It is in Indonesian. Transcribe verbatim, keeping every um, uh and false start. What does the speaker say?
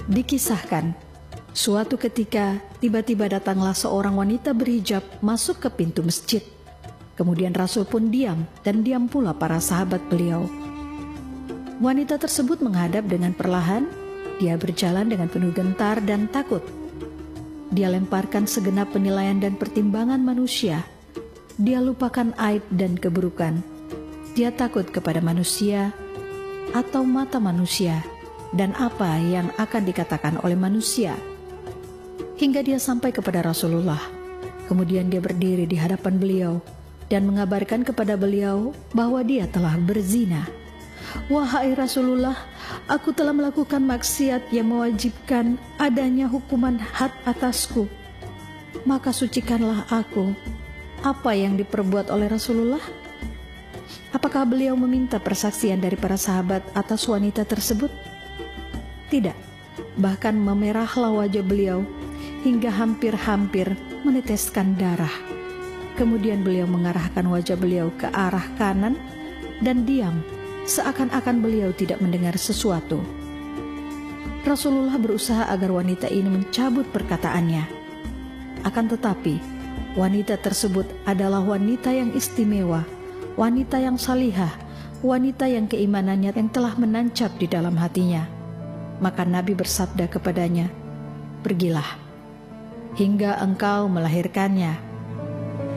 Dikisahkan, suatu ketika tiba-tiba datanglah seorang wanita berhijab masuk ke pintu masjid. Kemudian Rasul pun diam, dan diam pula para sahabat beliau. Wanita tersebut menghadap dengan perlahan. Dia berjalan dengan penuh gentar dan takut. Dia lemparkan segenap penilaian dan pertimbangan manusia. Dia lupakan aib dan keburukan. Dia takut kepada manusia atau mata manusia dan apa yang akan dikatakan oleh manusia. Hingga dia sampai kepada Rasulullah. Kemudian dia berdiri di hadapan beliau dan mengabarkan kepada beliau bahwa dia telah berzina. Wahai Rasulullah, aku telah melakukan maksiat yang mewajibkan adanya hukuman had atasku. Maka sucikanlah aku. Apa yang diperbuat oleh Rasulullah? Apakah beliau meminta persaksian dari para sahabat atas wanita tersebut? Tidak. Bahkan memerahlah wajah beliau hingga hampir-hampir meneteskan darah. Kemudian beliau mengarahkan wajah beliau ke arah kanan dan diam, seakan-akan beliau tidak mendengar sesuatu. Rasulullah berusaha agar wanita ini mencabut perkataannya. Akan tetapi, wanita tersebut adalah wanita yang istimewa, wanita yang salihah, wanita yang keimanannya yang telah menancap di dalam hatinya. Maka Nabi bersabda kepadanya, "Pergilah, hingga engkau melahirkannya."